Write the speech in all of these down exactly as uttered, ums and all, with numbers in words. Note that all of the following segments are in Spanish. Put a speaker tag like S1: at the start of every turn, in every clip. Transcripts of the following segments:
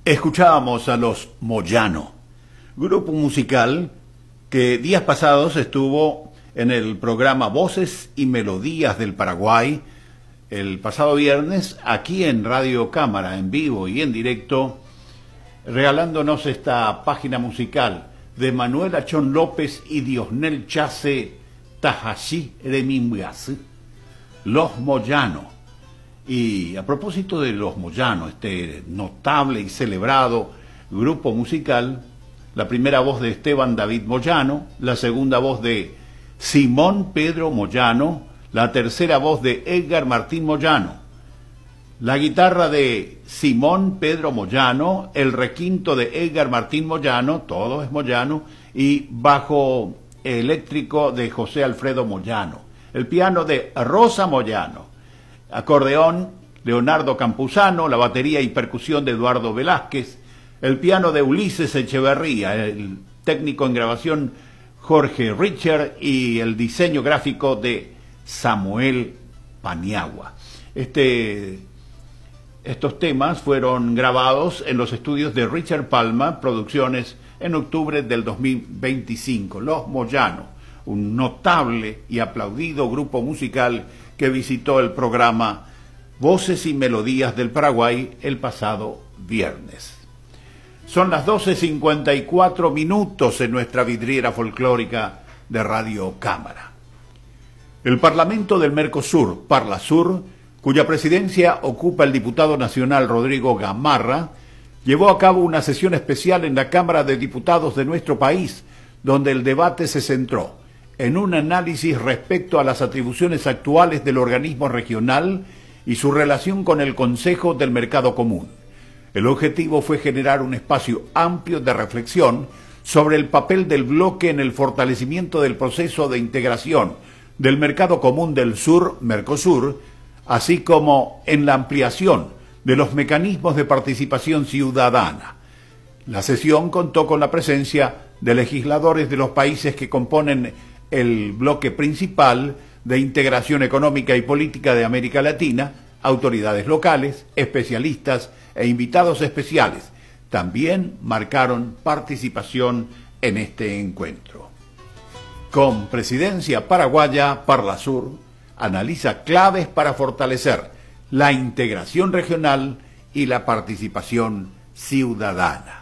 S1: Escuchábamos a los Moyano, grupo musical que días pasados estuvo en el programa Voces y Melodías del Paraguay el pasado viernes aquí en Radio Cámara, en vivo y en directo, regalándonos esta página musical de Manuel Achón López y Diosnel Chase Tajashi Remimbias, Los Moyano. Y a propósito de Los Moyano, este notable y celebrado grupo musical, la primera voz de Esteban David Moyano, la segunda voz de Simón Pedro Moyano, la tercera voz de Edgar Martín Moyano, la guitarra de Simón Pedro Moyano, el requinto de Edgar Martín Moyano, todo es Moyano, y bajo eléctrico de José Alfredo Moyano, el piano de Rosa Moyano, acordeón Leonardo Campuzano, la batería y percusión de Eduardo Velázquez, el piano de Ulises Echeverría, el técnico en grabación Jorge Richard y el diseño gráfico de Samuel Paniagua. Este, estos temas fueron grabados en los estudios de Richard Palma Producciones en octubre del dos mil veinticinco. Los Moyano, un notable y aplaudido grupo musical que visitó el programa Voces y Melodías del Paraguay el pasado viernes. Son las doce cincuenta y cuatro minutos en nuestra vidriera folclórica de Radio Cámara. El Parlamento del Mercosur, Parlasur, cuya presidencia ocupa el diputado nacional Rodrigo Gamarra, llevó a cabo una sesión especial en la Cámara de Diputados de nuestro país, donde el debate se centró en un análisis respecto a las atribuciones actuales del organismo regional y su relación con el Consejo del Mercado Común. El objetivo fue generar un espacio amplio de reflexión sobre el papel del bloque en el fortalecimiento del proceso de integración del Mercado Común del Sur, Mercosur, así como en la ampliación de los mecanismos de participación ciudadana. La sesión contó con la presencia de legisladores de los países que componen el bloque principal de integración económica y política de América Latina, autoridades locales, especialistas e invitados especiales. También marcaron participación en este encuentro. Con presidencia paraguaya, Parlasur analiza claves para fortalecer la integración regional y la participación ciudadana.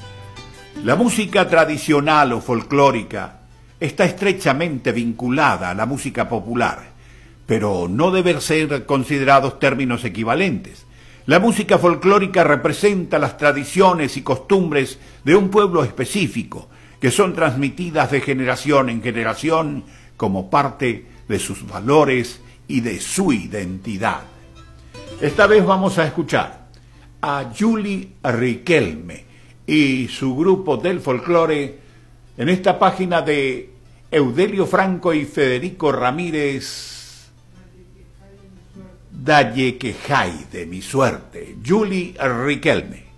S1: La música tradicional o folclórica está estrechamente vinculada a la música popular, pero no deben ser considerados términos equivalentes. La música folclórica representa las tradiciones y costumbres de un pueblo específico, que son transmitidas de generación en generación como parte de sus valores y de su identidad. Esta vez vamos a escuchar a Juli Riquelme y su grupo del folclore en esta página de Eudelio Franco y Federico Ramírez, Dalle Quejay de mi suerte, Juli Riquelme.